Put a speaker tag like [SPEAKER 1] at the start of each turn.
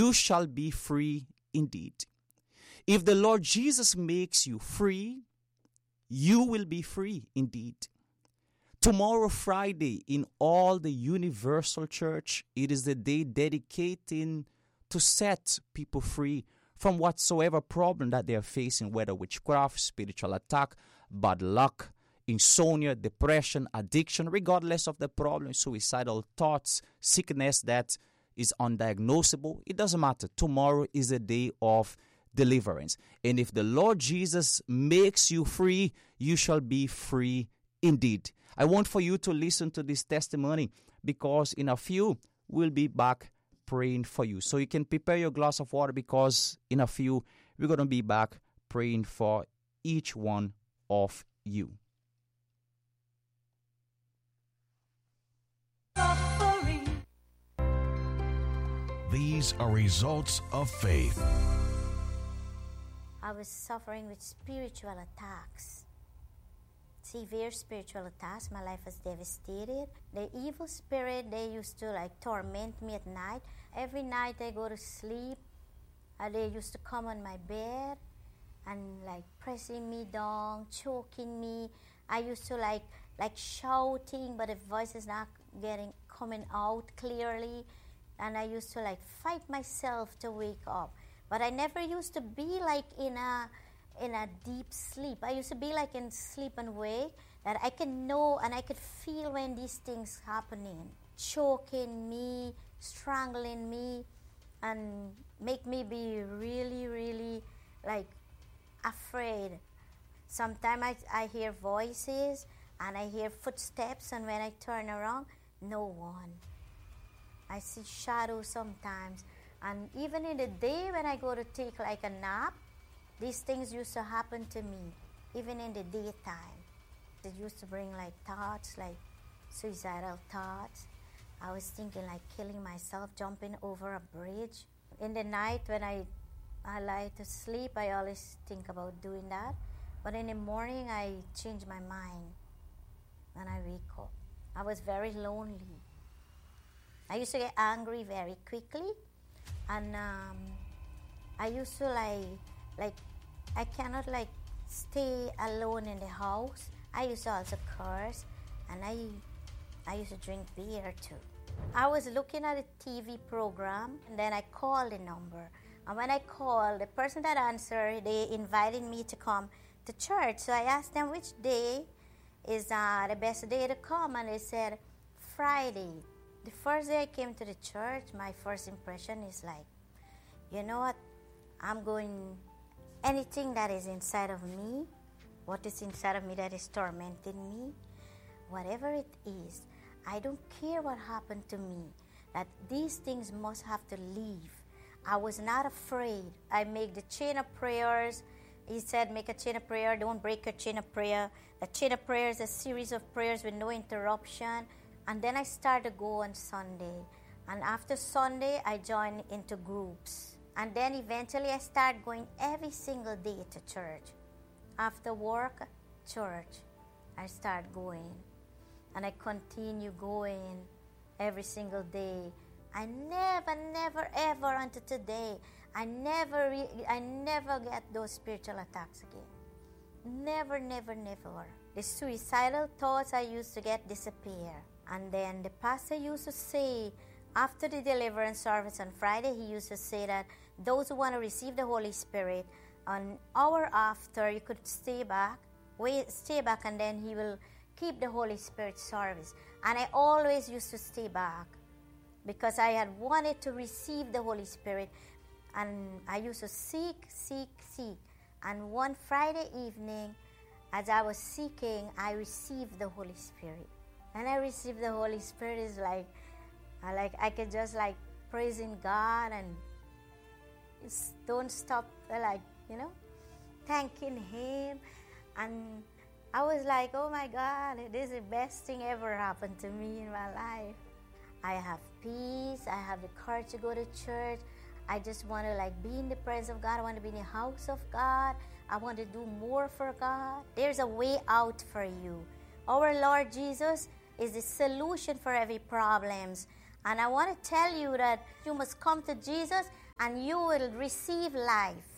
[SPEAKER 1] you shall be free indeed. If the Lord Jesus makes you free, you will be free indeed. Tomorrow, Friday, in all the Universal Church, it is the day dedicating to set people free from whatsoever problem that they are facing, whether witchcraft, spiritual attack, bad luck, insomnia, depression, addiction, regardless of the problem, suicidal thoughts, sickness that is undiagnosable. It doesn't matter. Tomorrow is a day of deliverance. And if the Lord Jesus makes you free, you shall be free indeed. I want for you to listen to this testimony, because in a few we'll be back praying for you. So you can prepare your glass of water, because in a few we're going to be back praying for each one of you.
[SPEAKER 2] These are results of faith.
[SPEAKER 3] I was suffering with spiritual attacks. Severe spiritual attacks. My life was devastated. The evil spirit, they used to torment me at night. Every night I go to sleep, they used to come on my bed and pressing me down, choking me. I used to like shouting, but the voice is not coming out clearly. And I used to fight myself to wake up. But I never used to be in a deep sleep. I used to be in sleep and wake, that I can know and I could feel when these things happening, choking me, strangling me, and make me be really, really afraid. Sometimes I hear voices and I hear footsteps, and when I turn around, no one. I see shadows sometimes. And even in the day when I go to take a nap, these things used to happen to me, even in the daytime. It used to bring thoughts, suicidal thoughts. I was thinking killing myself, jumping over a bridge. In the night when I lie to sleep, I always think about doing that. But in the morning, I change my mind when I wake up. I was very lonely. I used to get angry very quickly, and I used to I cannot stay alone in the house. I used to also curse, and I used to drink beer too. I was looking at a TV program, and then I called the number. And when I called, the person that answered, they invited me to come to church. So I asked them which day is the best day to come, and they said Friday. The first day I came to the church, my first impression is you know what? I'm going, anything that is inside of me, what is inside of me that is tormenting me, whatever it is, I don't care what happened to me, that these things must have to leave. I was not afraid. I make the chain of prayers. He said, make a chain of prayer. Don't break your chain of prayer. The chain of prayer is a series of prayers with no interruption. And then I started to go on Sunday. And after Sunday, I joined into groups. And then eventually I started going every single day to church. After work, church, I started going. And I continue going every single day. I never, ever until today, I never get those spiritual attacks again. Never. The suicidal thoughts I used to get disappear. And then the pastor used to say, after the deliverance service on Friday, he used to say that those who want to receive the Holy Spirit, an hour after, you could stay back, and then he will keep the Holy Spirit service. And I always used to stay back because I had wanted to receive the Holy Spirit, and I used to seek. And one Friday evening, as I was seeking, I received the Holy Spirit. And I received the Holy Spirit is I could just praising God and don't stop thanking Him. And I was like, oh my God, this is the best thing ever happened to me in my life. I have peace. I have the courage to go to church. I just want to be in the presence of God. I want to be in the house of God. I want to do more for God. There's a way out for you. Our Lord Jesus is the solution for every problems. And I want to tell you that you must come to Jesus and you will receive life.